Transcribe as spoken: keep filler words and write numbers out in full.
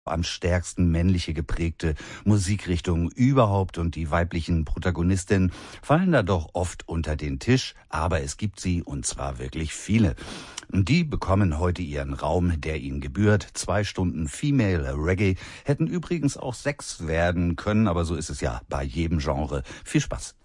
am stärksten männliche geprägte Musikrichtungen überhaupt und die weiblichen Protagonistinnen fallen da doch oft unter den Tisch, aber es gibt sie und zwar wirklich viele. Und die bekommen heute ihren Raum, der ihnen gebührt. Zwei Stunden Female Reggae hätten übrigens auch sechs werden können, aber so ist es ja bei jedem Genre. Viel Spaß.